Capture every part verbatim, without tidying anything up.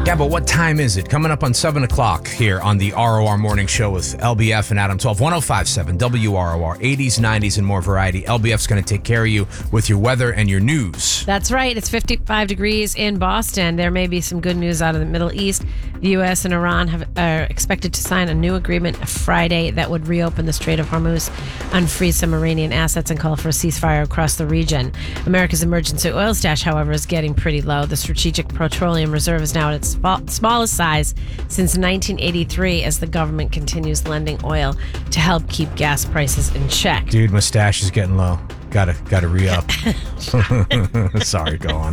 Yeah, but what time is it? Coming up on seven o'clock here on the R O R Morning Show with L B F and Adam twelve, ten fifty-seven W R O R, eighties, nineties, and more variety. L B F's going to take care of you with your weather and your news. That's right. It's fifty-five degrees in Boston. There may be some good news out of the Middle East. The U S and Iran have, are expected to sign a new agreement Friday that would reopen the Strait of Hormuz, unfreeze some Iranian assets, and call for a ceasefire across the region. America's emergency oil stash, however, is getting pretty low. The Strategic Petroleum Reserve is now at its smallest size since nineteen eighty-three as the government continues lending oil to help keep gas prices in check. Dude, my stash is getting low. Gotta, gotta re-up. Sorry, go on.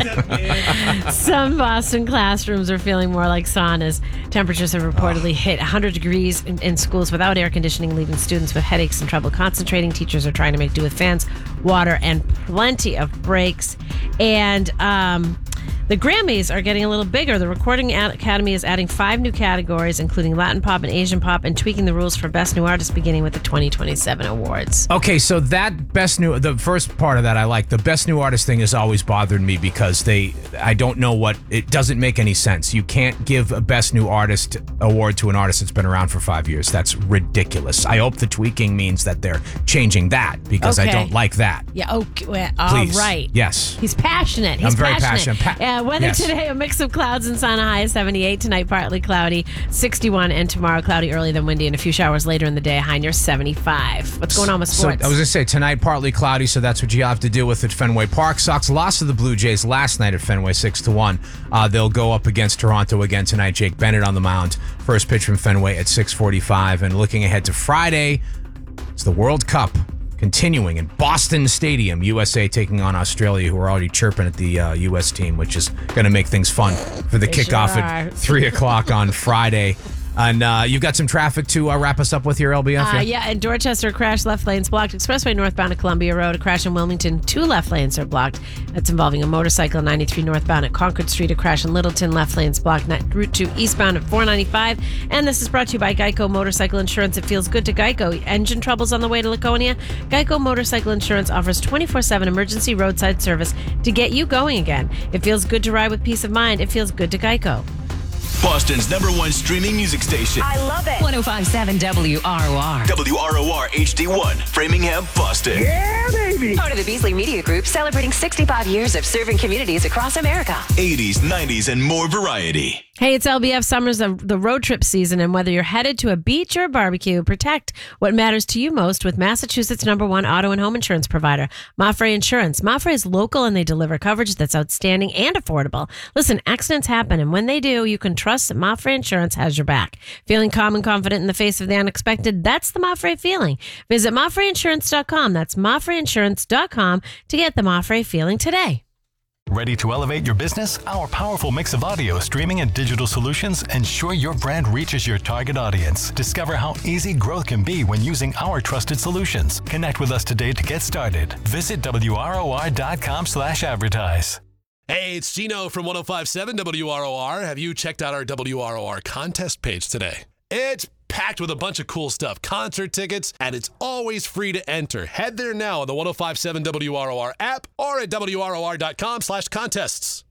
Some Boston classrooms are feeling more like saunas. Temperatures have reportedly oh. hit one hundred degrees in, in schools without air conditioning, leaving students with headaches and trouble concentrating. Teachers are trying to make do with fans, water, and plenty of breaks. And um, the Grammys are getting a little bigger. The Recording Academy is adding five new categories, including Latin pop and Asian pop, and tweaking the rules for Best New Artist beginning with the twenty twenty-seven awards. Okay, so that Best New... The first part of that I like. The Best New Artist thing has always bothered me because they... I don't know what... It doesn't make any sense. You can't give a Best New Artist award to an artist that's been around for five years. That's ridiculous. I hope the tweaking means that they're changing that because okay. I don't like that. Yeah, okay. Well, all Please. right. Yes. He's passionate. He's I'm very passionate. passionate. Pa- uh, weather yes. today, a mix of clouds and sun, a high of seventy-eight. Tonight, partly cloudy, sixty-one. And tomorrow, cloudy, early then windy, and a few showers later in the day, high near seventy-five. What's going on with sports? So, I was going to say, tonight, partly cloudy, so that's what you have to deal with at Fenway Park. Sox lost to the Blue Jays last night at Fenway, six to one. Uh, they'll go up against Toronto again tonight. Jake Bennett on the mound. First pitch from Fenway at six forty-five. And looking ahead to Friday, it's the World Cup continuing in Boston Stadium. U S A taking on Australia, who are already chirping at the uh, U S team, which is going to make things fun for the they kickoff sure at three o'clock on Friday. And uh, you've got some traffic to uh, wrap us up with here, L B F? Uh, yeah, in Dorchester, crash, left lanes blocked. Expressway northbound at Columbia Road. A crash in Wilmington, two left lanes are blocked. That's involving a motorcycle. ninety-three northbound at Concord Street. A crash in Littleton, left lanes blocked. Route two eastbound at four ninety-five. And this is brought to you by Geico Motorcycle Insurance. It feels good to Geico. Engine troubles on the way to Laconia? Geico Motorcycle Insurance offers twenty-four seven emergency roadside service to get you going again. It feels good to ride with peace of mind. It feels good to Geico. Boston's number one streaming music station. I love it. ten fifty-seven W R O R. W R O R H D one, Framingham, Boston. Yeah, baby. Part of the Beasley Media Group, celebrating sixty-five years of serving communities across America. eighties, nineties, and more variety. Hey, it's L B F. Summer's the, the road trip season, and whether you're headed to a beach or a barbecue, protect what matters to you most with Massachusetts' number one auto and home insurance provider, Mafre Insurance. Mafre is local, and they deliver coverage that's outstanding and affordable. Listen, accidents happen, and when they do, you can trust that Mafre Insurance has your back. Feeling calm and confident in the face of the unexpected? That's the Mafre feeling. Visit Mafre Insurance dot com. That's Mafre Insurance dot com to get the Mafre feeling today. Ready to elevate your business? Our powerful mix of audio, streaming, and digital solutions ensure your brand reaches your target audience. Discover how easy growth can be when using our trusted solutions. Connect with us today to get started. Visit W R O R dot com slash advertise. Hey, it's Gino from ten fifty-seven W R O R. Have you checked out our W R O R contest page today? It's packed with a bunch of cool stuff, concert tickets, and it's always free to enter. Head there now on the ten fifty-seven W R O R app or at W R O R dot com slash contests.